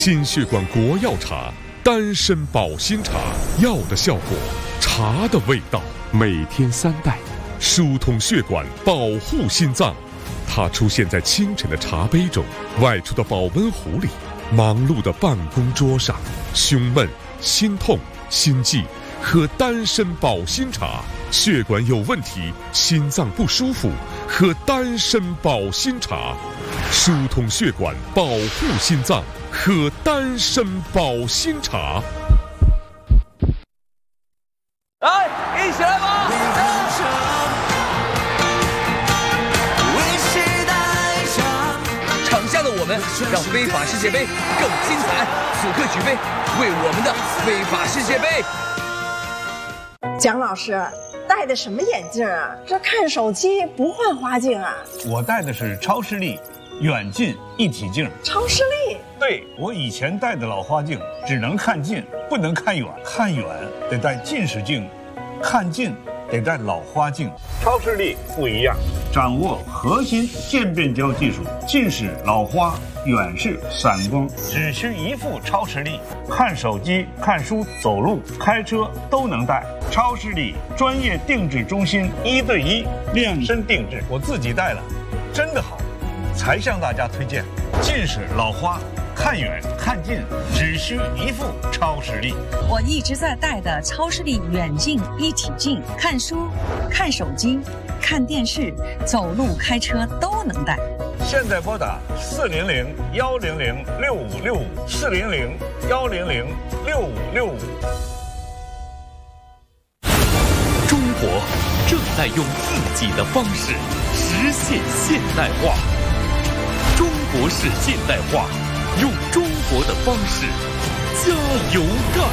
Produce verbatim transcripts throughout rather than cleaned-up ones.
心血管国药茶，丹参保心茶，药的效果，茶的味道。每天三袋，疏通血管，保护心脏。它出现在清晨的茶杯中，外出的保温壶里，忙碌的办公桌上。胸闷、心痛、心悸，喝丹参保心茶。血管有问题，心脏不舒服，喝丹参保心茶。疏通血管，保护心脏，喝丹参保心茶。 来，一起来吧！场下的我们，让非法世界杯更精彩。此刻举杯，为我们的非法世界杯。 蒋老师戴的什么眼镜啊？这看手机不换花镜啊？ 我戴的是超视力远近一体镜。 超视力？ 对，我以前戴的老花镜只能看近，不能看远。看远得戴近视镜，看近得戴老花镜。超视力不一样，掌握核心渐变焦技术，近视、老花、远视、散光，只需一副超视力，看手机、看书、走路、开车都能戴。超视力专业定制中心，一对一量身定制，我自己戴了，真的好，才向大家推荐。近视、老花，看远看近只需一副超视力。 我一直在戴的超视力远近一体镜，看书、看手机、看电视、走路、开车都能戴。 现在拨打四零零幺零零六五六五，四零零幺零零六五六五。 中国正在用自己的方式实现现代化。中国式现代化，用中国的方式加油干！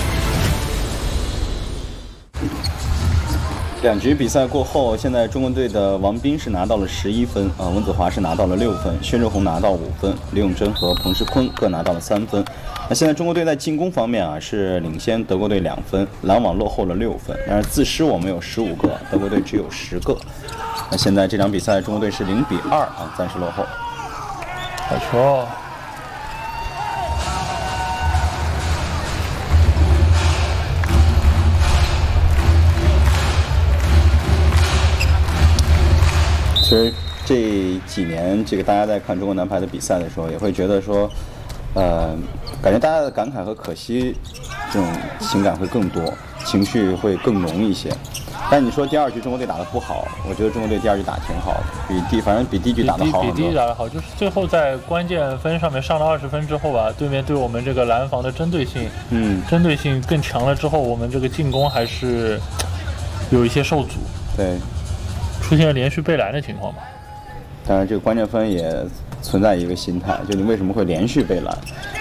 两局比赛过后，现在中国队的王斌是拿到了十一分，啊，温子华是拿到了六分，薛日红拿到五分，李永珍和彭世坤各拿到了三分。那现在中国队在进攻方面啊是领先德国队两分，拦网落后了六分，但是自失我们有十五个，德国队只有十个。那现在这场比赛中国队是零比二啊，暂时落后。 好球！ 其实这几年，这个大家在看中国男排的比赛的时候，也会觉得说，呃，感觉大家的感慨和可惜这种情感会更多，情绪会更浓一些。但你说第二局中国队打得不好，我觉得中国队第二局打挺好的，比第反正比第一局打得好很多。 比第一局打得好，就是最后在关键分上面上了二十分之后吧，对面对我们这个拦防的针对性，嗯，针对性更强了之后，我们这个进攻还是有一些受阻。 对。 出现了连续被拦的情况吧。 当然，这个关键分也存在一个心态，就你为什么会连续被拦？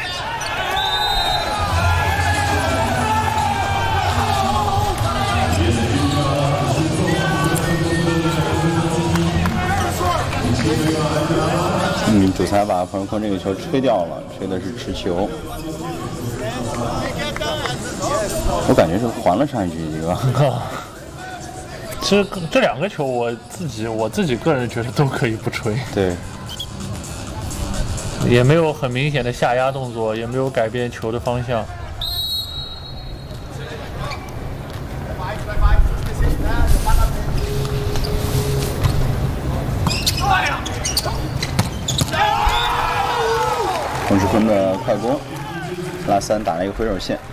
嗯，主裁把彭世坤这个球吹掉了，吹的是持球。我感觉是还了上一局一个。 其实这两个球，我自己我自己个人觉得都可以不吹。 对， 也没有很明显的下压动作，也没有改变球的方向。 彭世坤的快攻，拉三打了一个回手线。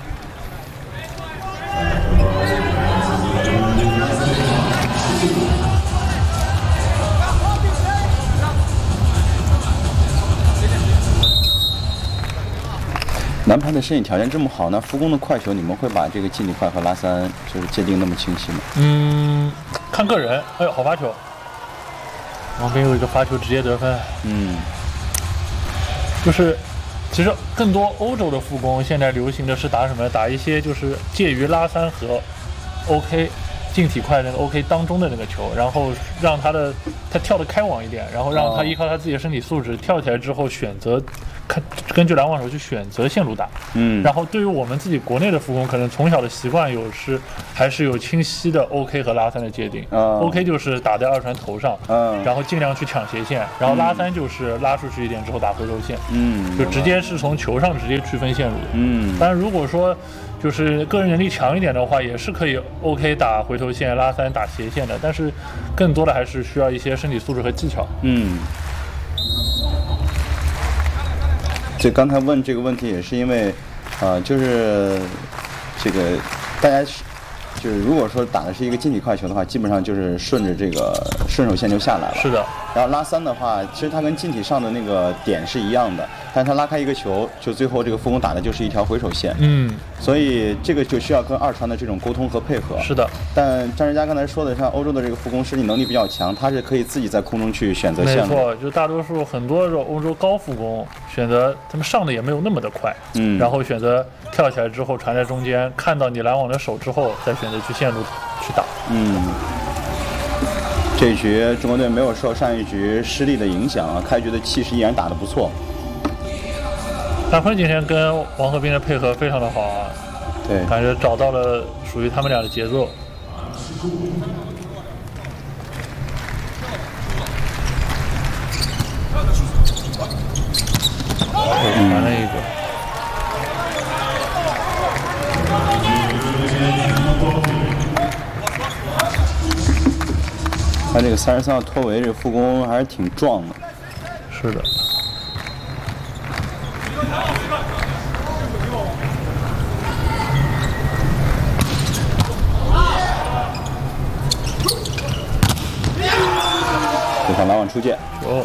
男排的身体条件这么好，那复攻的快球，你们会把这个进力快和拉三就是界定那么清晰吗？ 嗯，看个人。哎呦，好发球！王斌有一个发球直接得分。嗯，就是其实更多欧洲的复攻现在流行的是打什么？打一些就是介于拉三和 OK 进体快那个 OK 当中的那个球，然后让他的他跳得开网一点，然后让他依靠他自己的身体素质跳起来之后选择看根据拦网手去选择线路打， 嗯， 然后对于我们自己国内的副攻，可能从小的习惯有是还是有清晰的 O K 和拉三的界定、 嗯、 ，O K 就是打在二传头上， 嗯， 然后尽量去抢斜线，然后拉三就是拉出去一点之后打回头线， 嗯， 就直接是从球上直接区分线路， 嗯， 当然如果说就是个人能力强一点的话，也是可以 O K 打回头线，拉三打斜线的，但是更多的还是需要一些身体素质和技巧， 嗯。这刚才问这个问题也是因为，呃，就是这个大家就是如果说打的是一个近体快球的话，基本上就是顺着这个顺手线就下来了。 是的。 然后拉三的话，其实它跟近体上的那个点是一样的，但是它拉开一个球，就最后这个副攻打的就是一条回手线。 嗯。所以这个就需要跟二传的这种沟通和配合。 是的。 但张志佳刚才说的，像欧洲的这个副攻身体能力比较强，他是可以自己在空中去选择线路。 没错，就大多数很多的欧洲高副攻选择他们上的也没有那么的快， 嗯， 然后选择跳起来之后传在中间，看到你拦网的手之后，再选择去线路去打。 嗯。这一局中国队没有受上一局失利的影响啊，开局的气势依然打得不错。 大坤今天跟王鹤斌的配合非常的好啊， 对， 感觉找到了属于他们俩的节奏。哦，传了一个。 他这个三十三号托维这个副攻还是挺壮的。 是的。 对方拦网出界。 哦。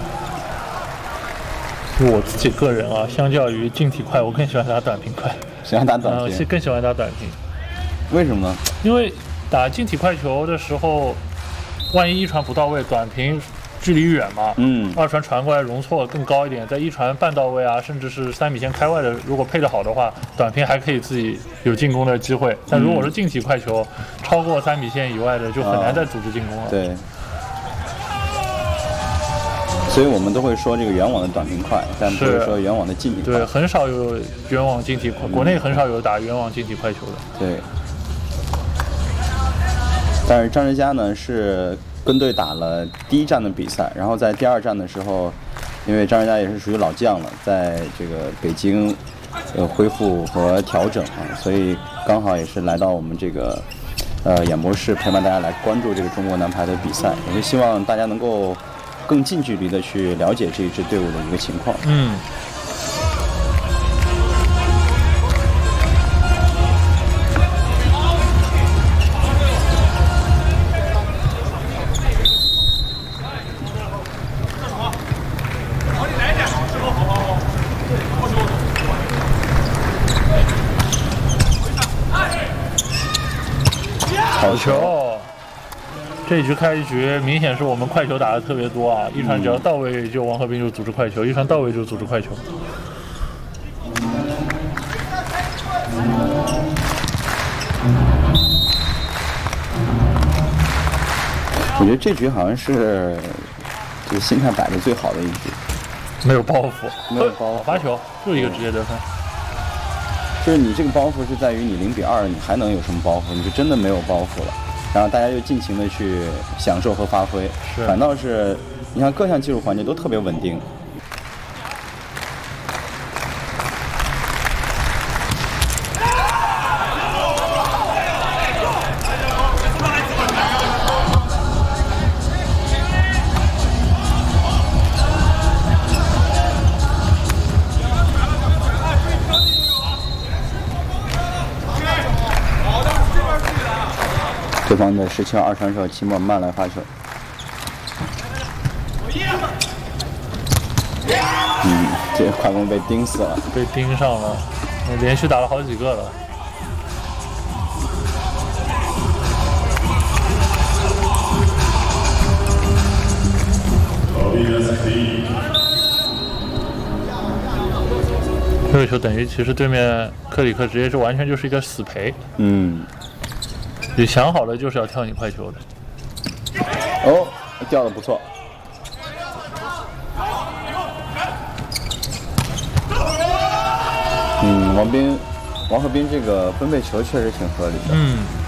我自己个人啊，相较于近体快，我更喜欢打短平快。 喜欢打短平？ 呃，更喜欢打短平。 为什么呢？ 因为打近体快球的时候，万一一传不到位，短平距离远嘛， 嗯， 二传传过来容错更高一点，在一传半到位啊，甚至是三米线开外的，如果配得好的话，短平还可以自己有进攻的机会。但如果是近体快球，嗯、超过三米线以外的，就很难再组织进攻了。 啊、对。所以我们都会说这个远网的短平快，但不是说远网的近体快。 对，很少有远网近体快，国内很少有打远网近体快球的。 对。但是张志佳呢是跟队打了第一站的比赛，然后在第二站的时候，因为张志佳也是属于老将了，在这个北京呃恢复和调整啊，所以刚好也是来到我们这个呃演播室陪伴大家来关注这个中国男排的比赛，也是希望大家能够更近距离的去了解这一支队伍的一个情况。 嗯。好球！这一局开局明显是我们快球打的特别多啊！一传只要到位就王鹤斌就组织快球，一传到位就组织快球。 我觉得这局好像是这个心态摆的最好的一局， 没有包袱， 没有包袱， 发球就一个直接得分。 就是你这个包袱是在于你零比二，你还能有什么包袱？你就真的没有包袱了。然后大家就尽情的去享受和发挥，反倒是你看各项技术环节都特别稳定。对方的十七号二传手齐默慢来发球，嗯，这个快攻被盯死了， 被盯上了，连续打了好几个了。这个球等于其实对面克里克直接就完全就是一个死赔， 嗯。 你想好了就是要跳你快球的。 哦，掉的不错。 嗯，王斌，王鹤斌这个分配球确实挺合理的。 嗯。